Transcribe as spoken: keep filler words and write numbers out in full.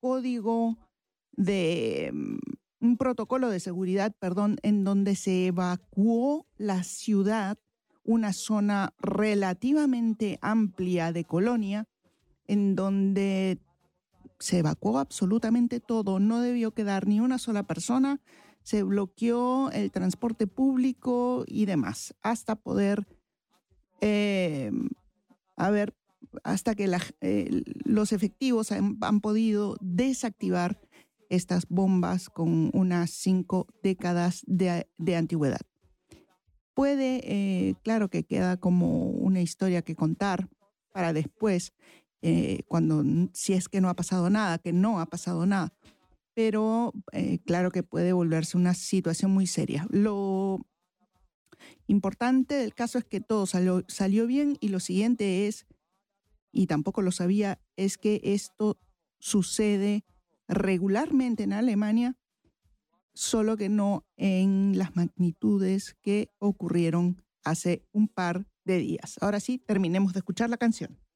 código de mm, un protocolo de seguridad, perdón, en donde se evacuó la ciudad, una zona relativamente amplia de Colonia, en donde se evacuó absolutamente todo, no debió quedar ni una sola persona, se bloqueó el transporte público y demás, hasta poder, eh, a ver, hasta que la- eh, los efectivos han, han podido desactivar estas bombas con unas cinco décadas de, de antigüedad. Puede, eh, claro que queda como una historia que contar para después, eh, cuando n- si es que no ha pasado nada, que no ha pasado nada, pero eh, claro que puede volverse una situación muy seria. Lo importante del caso es que todo salió, salió bien y lo siguiente es, y tampoco lo sabía, es que esto sucede regularmente en Alemania, solo que no en las magnitudes que ocurrieron hace un par de días. Ahora sí, terminemos de escuchar la canción.